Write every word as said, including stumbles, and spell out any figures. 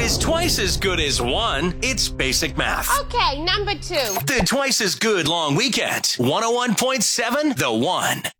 is twice as good as one. It's basic math. Okay, number two. The Twice as Good Long Weekend. one oh one point seven The One.